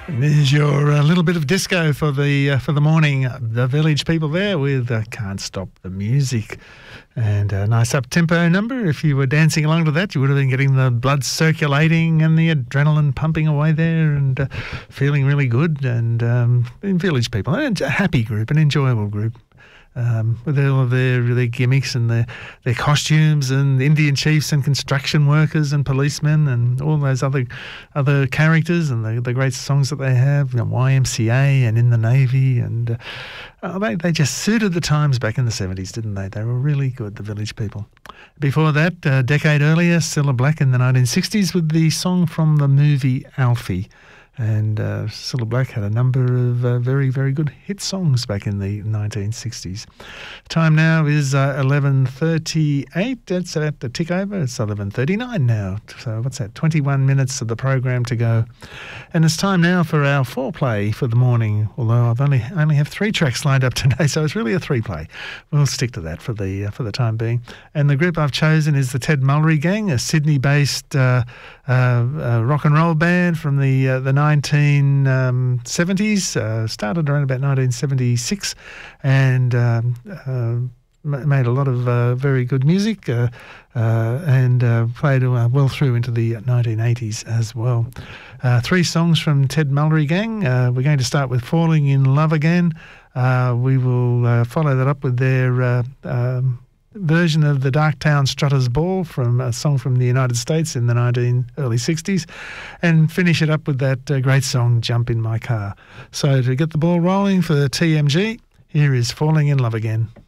There's your little bit of disco for the morning. The Village People there with Can't Stop the Music. And a nice up-tempo number. If you were dancing along to that, you would have been getting the blood circulating and the adrenaline pumping away there and feeling really good. And Village People, and a happy group, an enjoyable group. With all of their gimmicks and their costumes and Indian chiefs and construction workers and policemen and all those other characters and the great songs that they have, YMCA and In the Navy, and they just suited the times back in the 70s, didn't they? They were really good, the Village People. Before that, a decade earlier, Cilla Black in the 1960s with the song from the movie Alfie. And Cilla Black had a number of very, very good hit songs back in the 1960s. Time now is 11:38. It's at the tick over. It's 11:39 now. So what's that? 21 minutes of the program to go. And it's time now for our foreplay for the morning, although I only have 3 tracks lined up today, so it's really a 3-play. We'll stick to that for the time being. And the group I've chosen is the Ted Mulry Gang, a Sydney-based rock and roll band from the 1970s, started around about 1976, and made a lot of very good music and played well through into the 1980s as well. 3 songs from Ted Mulry Gang. We're going to start with Falling in Love Again. We will follow that up with their version of the Darktown Strutters Ball, from a song from the United States in the early 60s, and finish it up with that great song Jump in My Car. So to get the ball rolling for TMG, here is Falling in Love Again.